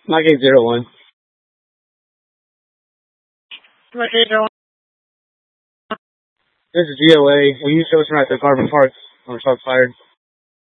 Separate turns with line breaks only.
Mike 801.
Mike 801.
This is GOA. Will you show us right the carbon parts on shots fired?